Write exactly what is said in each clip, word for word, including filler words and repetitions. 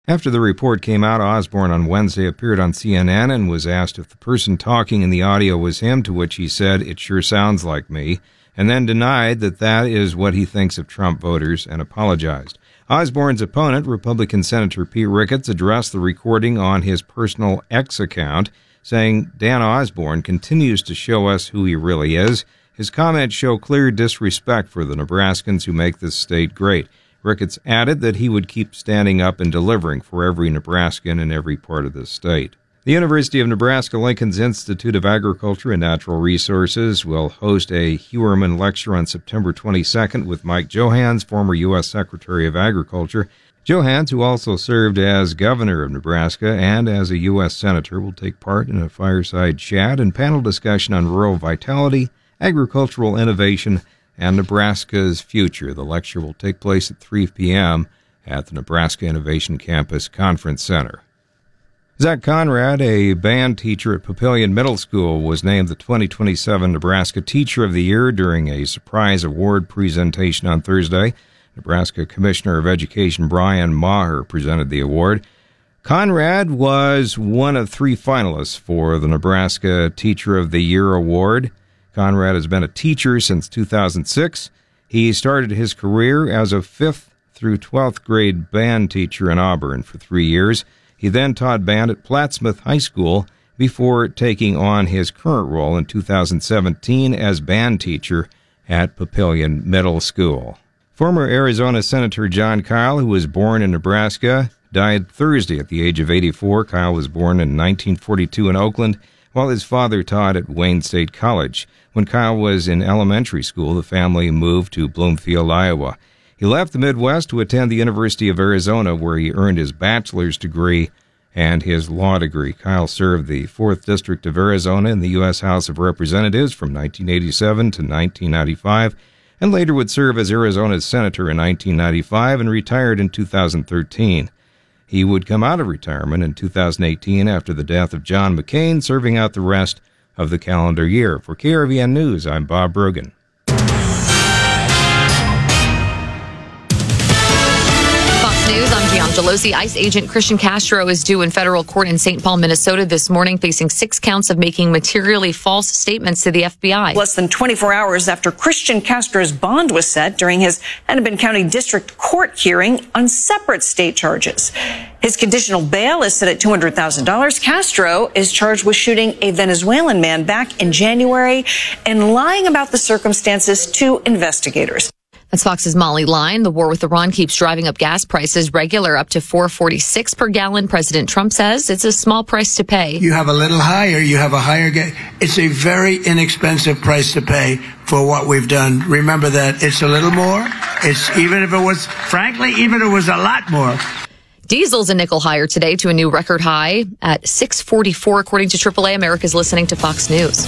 After the report came out, Osborne on Wednesday appeared on C N N and was asked if the person talking in the audio was him, to which he said, "It sure sounds like me," and then denied that that is what he thinks of Trump voters and apologized. Osborne's opponent, Republican Senator Pete Ricketts, addressed the recording on his personal X account, saying Dan Osborne continues to show us who he really is. His comments show clear disrespect for the Nebraskans who make this state great. Ricketts added that he would keep standing up and delivering for every Nebraskan in every part of the state. The University of Nebraska-Lincoln's Institute of Agriculture and Natural Resources will host a Heuermann Lecture on September twenty-second with Mike Johanns, former U S Secretary of Agriculture. Johanns, who also served as governor of Nebraska and as a U S Senator, will take part in a fireside chat and panel discussion on rural vitality, agricultural innovation, and Nebraska's future. The lecture will take place at three p.m. at the Nebraska Innovation Campus Conference Center. Zach Conrad, a band teacher at Papillion Middle School, was named the twenty twenty-seven Nebraska Teacher of the Year during a surprise award presentation on Thursday. Nebraska Commissioner of Education Brian Maher presented the award. Conrad was one of three finalists for the Nebraska Teacher of the Year award. Conrad has been a teacher since two thousand six. He started his career as a fifth through twelfth grade band teacher in Auburn for three years. He then taught band at Plattsmouth High School before taking on his current role in two thousand seventeen as band teacher at Papillion Middle School. Former Arizona Senator Jon Kyl, who was born in Nebraska, died Thursday at the age of eighty-four. Kyl was born in nineteen forty-two in Oakland, while his father taught at Wayne State College. When Kyl was in elementary school, the family moved to Bloomfield, Iowa. He left the Midwest to attend the University of Arizona, where he earned his bachelor's degree and his law degree. Kyl served the fourth District of Arizona in the U S House of Representatives from nineteen eighty-seven to nineteen ninety-five, and later would serve as Arizona's senator in nineteen ninety-five and retired in two thousand thirteen. He would come out of retirement in two thousand eighteen after the death of John McCain, serving out the rest of the calendar year. For K R V N News, I'm Bob Brogan. News, I'm Gian Gelosi. ICE agent Christian Castro is due in federal court in Saint Paul, Minnesota this morning, facing six counts of making materially false statements to the F B I. Less than twenty-four hours after Christian Castro's bond was set during his Hennepin County District Court hearing on separate state charges. His conditional bail is set at two hundred thousand dollars. Castro is charged with shooting a Venezuelan man back in January and lying about the circumstances to investigators. That's Fox's Molly Line. The war with Iran keeps driving up gas prices, regular up to four forty-six per gallon. President Trump says it's a small price to pay. You have a little higher, you have a higher gas. It's a very inexpensive price to pay for what we've done. Remember that it's a little more. It's even if it was, frankly, even if it was a lot more. Diesel's a nickel higher today to a new record high at six forty-four, according to triple A. America's listening to Fox News.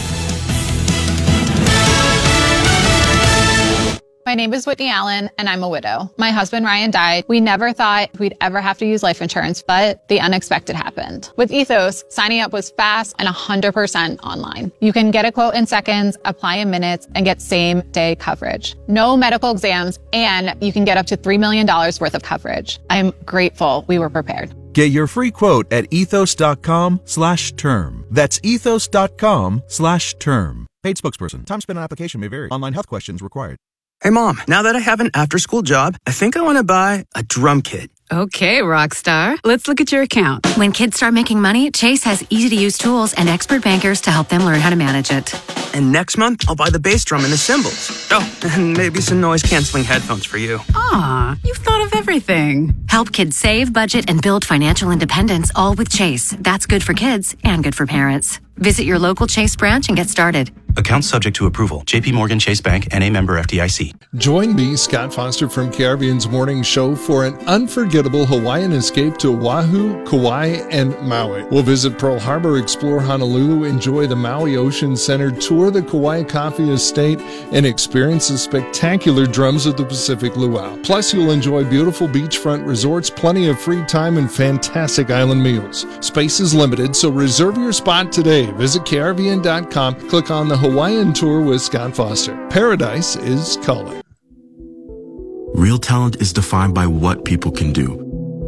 My name is Whitney Allen, and I'm a widow. My husband, Ryan, died. We never thought we'd ever have to use life insurance, but the unexpected happened. With Ethos, signing up was fast and one hundred percent online. You can get a quote in seconds, apply in minutes, and get same-day coverage. No medical exams, and you can get up to three million dollars worth of coverage. I'm grateful we were prepared. Get your free quote at ethos.com slash term. That's ethos.com slash term. Paid spokesperson. Time spent on application may vary. Online health questions required. Hey, Mom, now that I have an after-school job, I think I want to buy a drum kit. Okay, Rockstar. Let's look at your account. When kids start making money, Chase has easy-to-use tools and expert bankers to help them learn how to manage it. And next month, I'll buy the bass drum and the cymbals. Oh, and maybe some noise-canceling headphones for you. Aw, you've thought of everything. Help kids save, budget, and build financial independence, all with Chase. That's good for kids and good for parents. Visit your local Chase branch and get started. Account subject to approval. J P Morgan Chase Bank, N A member F D I C. Join me, Scott Foster from K R V N's Morning Show, for an unforgettable Hawaiian escape to Oahu, Kauai, and Maui. We'll visit Pearl Harbor, explore Honolulu, enjoy the Maui Ocean Center, tour the Kauai Coffee Estate, and experience the spectacular drums of the Pacific Luau. Plus, you'll enjoy beautiful beachfront resorts, plenty of free time, and fantastic island meals. Space is limited, so reserve your spot today. Visit K R V N dot com, click on the Hawaiian Tour with Scott Foster. Paradise is calling. Real talent is defined by what people can do,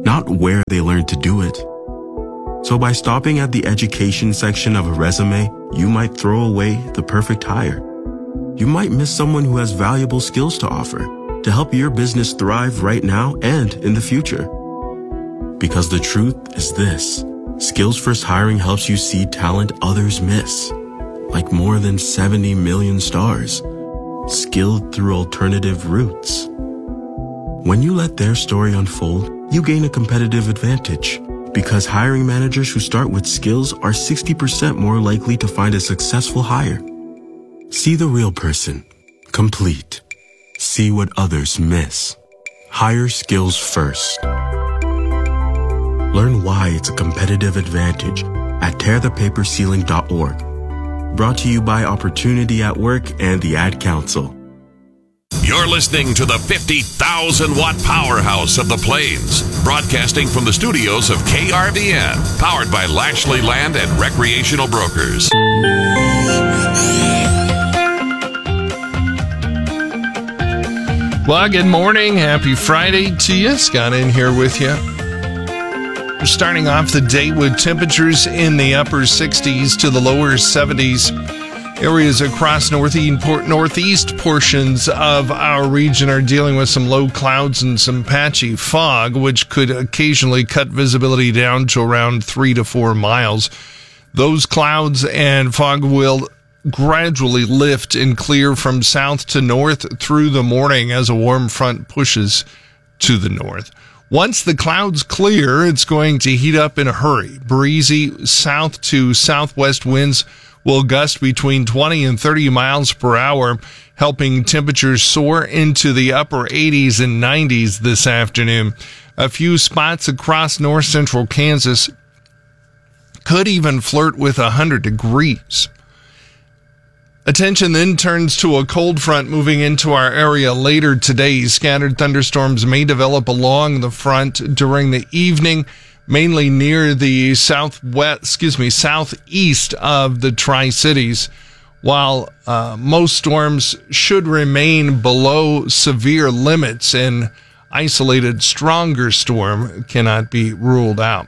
not where they learned to do it. So by stopping at the education section of a resume, you might throw away the perfect hire. You might miss someone who has valuable skills to offer to help your business thrive right now and in the future. Because the truth is this, Skills First Hiring helps you see talent others miss, like more than seventy million stars, skilled through alternative routes. When you let their story unfold, you gain a competitive advantage, because hiring managers who start with skills are sixty percent more likely to find a successful hire. See the real person, complete. See what others miss. Hire skills first. Learn why it's a competitive advantage at tear the paper ceiling dot org. Brought to you by Opportunity at Work and the Ad Council. You're listening to the fifty thousand watt powerhouse of the Plains, broadcasting from the studios of K R V N, powered by Lashley Land and Recreational Brokers. Well, good morning. Happy Friday to you. Scott in here with you. We're starting off the day with temperatures in the upper sixties to the lower seventies. Areas across northeast, northeast portions of our region are dealing with some low clouds and some patchy fog, which could occasionally cut visibility down to around three to four miles. Those clouds and fog will gradually lift and clear from south to north through the morning as a warm front pushes to the north. Once the clouds clear, it's going to heat up in a hurry. Breezy south to southwest winds will gust between twenty and thirty miles per hour, helping temperatures soar into the upper eighties and nineties this afternoon. A few spots across north central Kansas could even flirt with one hundred degrees. Attention then turns to a cold front moving into our area later today. Scattered thunderstorms may develop along the front during the evening, mainly near the southwest, excuse me, southeast of the Tri-Cities, while uh, most storms should remain below severe limits. An isolated stronger storm cannot be ruled out.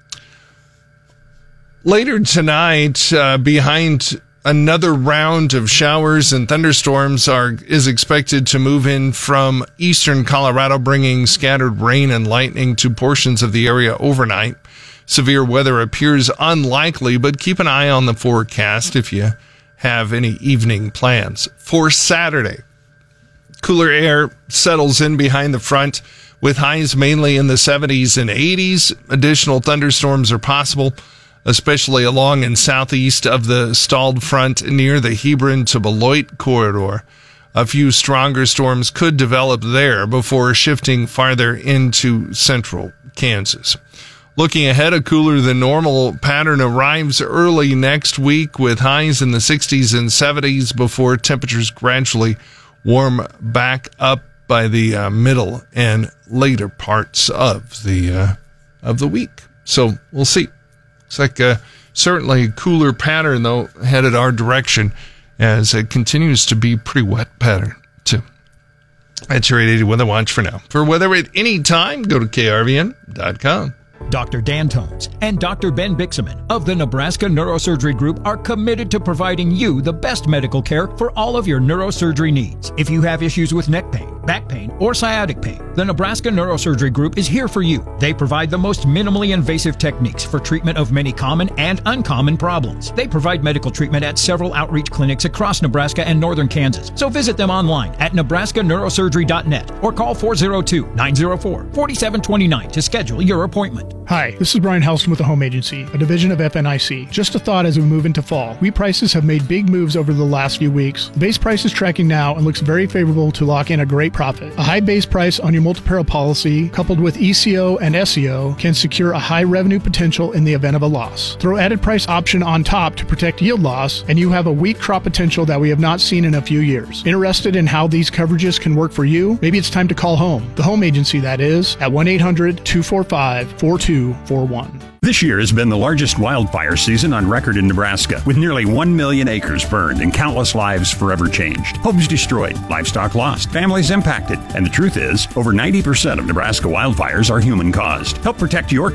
Later tonight, uh, behind another round of showers and thunderstorms are is expected to move in from eastern Colorado, bringing scattered rain and lightning to portions of the area overnight. Severe weather appears unlikely, but keep an eye on the forecast if you have any evening plans. For Saturday, cooler air settles in behind the front with highs mainly in the seventies and eighties. Additional thunderstorms are possible, especially along and southeast of the stalled front near the Hebron to Beloit corridor. A few stronger storms could develop there before shifting farther into central Kansas. Looking ahead, a cooler than normal pattern arrives early next week with highs in the sixties and seventies before temperatures gradually warm back up by the uh, middle and later parts of the uh, of the week. So we'll see. Looks like a certainly cooler pattern, though, headed our direction as it continues to be pretty wet pattern, too. That's your eight eighty Weather Watch for now. For weather at any time, go to K R V N dot com. Doctor Dan Tones and Doctor Ben Bixaman of the Nebraska Neurosurgery Group are committed to providing you the best medical care for all of your neurosurgery needs. If you have issues with neck pain, back pain, or sciatic pain, the Nebraska Neurosurgery Group is here for you. They provide the most minimally invasive techniques for treatment of many common and uncommon problems. They provide medical treatment at several outreach clinics across Nebraska and northern Kansas. So visit them online at nebraska neurosurgery dot net or call four oh two, nine oh four, four seven two nine to schedule your appointment. Hi, this is Brian Helston with The Home Agency, a division of F N I C. Just a thought as we move into fall. Wheat prices have made big moves over the last few weeks. The base price is tracking now and looks very favorable to lock in a great profit. A high base price on your multi-peril policy, coupled with E C O and S E O, can secure a high revenue potential in the event of a loss. Throw added price option on top to protect yield loss, and you have a wheat crop potential that we have not seen in a few years. Interested in how these coverages can work for you? Maybe it's time to call home. The Home Agency, that is, at one eight hundred, two four five, four two four one. This year has been the largest wildfire season on record in Nebraska, with nearly one million acres burned and countless lives forever changed. Homes destroyed, livestock lost, families impacted. And the truth is, over ninety percent of Nebraska wildfires are human-caused. Help protect your